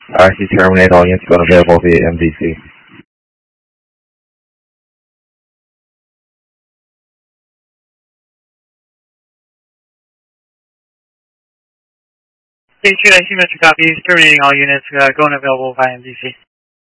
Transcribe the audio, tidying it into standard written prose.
RC terminate, all units going available via MDC. State 2, I see Mr. Copies, terminating all units, going available via MDC.